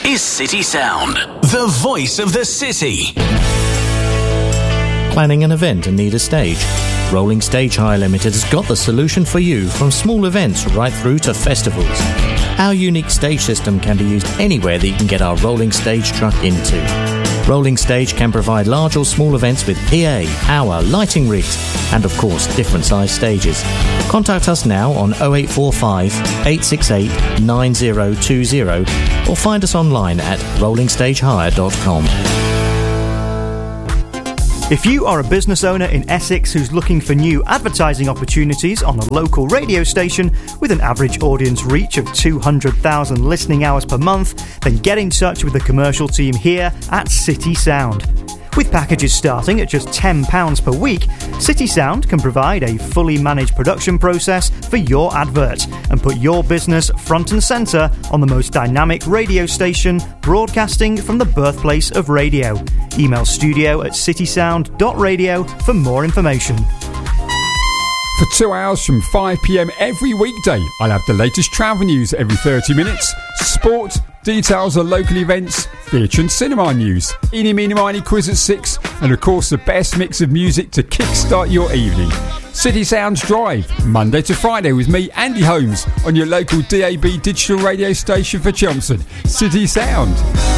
is City Sound, the voice of the city. Planning an event and need a stage? Rolling Stage Hire Limited has got the solution for you, from small events right through to festivals. Our unique stage system can be used anywhere that you can get our rolling stage truck into. Rolling Stage can provide large or small events with PA, power, lighting rigs, and of course different size stages. Contact us now on 0845 868 9020 or find us online at rollingstagehire.com. If you are a business owner in Essex who's looking for new advertising opportunities on a local radio station with an average audience reach of 200,000 listening hours per month, then get in touch with the commercial team here at City Sound. With packages starting at just £10 per week, City Sound can provide a fully managed production process for your advert and put your business front and centre on the most dynamic radio station broadcasting from the birthplace of radio. Email studio@citysound.radio for more information. For 2 hours from 5 p.m. every weekday, I'll have the latest travel news every 30 minutes, sport, details of local events, theatre and cinema news, Eeny Meeny Miny quiz at 6, and of course the best mix of music to kickstart your evening. City Sounds Drive, Monday to Friday with me, Andy Holmes, on your local DAB digital radio station for Chelmsford. City Sound.